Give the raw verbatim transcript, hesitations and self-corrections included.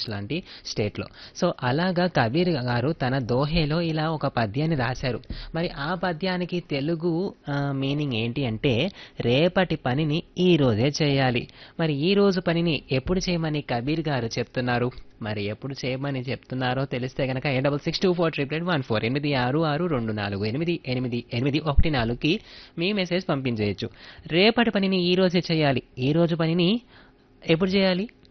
మధ్యప్రదేశ్ లాంటి స్టేట్‌లో. సో, అలాగా కబీర్ గారు తన దోహేలో ఇలా ఒక పద్యాన్ని రాశారు. మరి ఆ పద్యానికి తెలుగు ఆహ్, మీనింగ్ ఏంటి అంటే, రేపటి పనిని ఈ రోజే చేయాలి. మరి ఈ రోజు పనిని ఎప్పుడు చేయమని కబీర్ గారు చెప్తున్నారు? మరి ఎప్పుడు చేయమని చెప్తున్నారో తెలిస్తే గనక eight six six two four eight eight one four ఎనిమిది ఆరు ఆరు రెండు నాలుగు ఎనిమిది ఎనిమిది ఎనిమిది ఒకటి నాలుగుకి మీ మెసేజ్ పంపించేయచ్చు. రేపటి పనిని ఈ రోజే చేయాలి. ఈ రోజు పనిని ఎప్పుడు చేయాలి?